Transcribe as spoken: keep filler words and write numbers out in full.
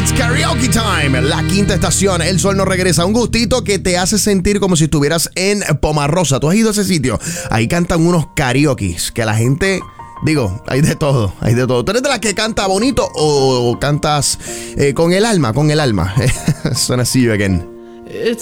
It's karaoke time, la quinta estación. El sol no regresa. Un gustito que te hace sentir como si estuvieras en Pomarrosa. ¿Tú has ido a ese sitio? Ahí cantan unos karaokes que la gente... Digo, hay de todo, hay de todo. ¿Tú eres de las que canta bonito o cantas eh, con el alma, con el alma? Suena así, again. It's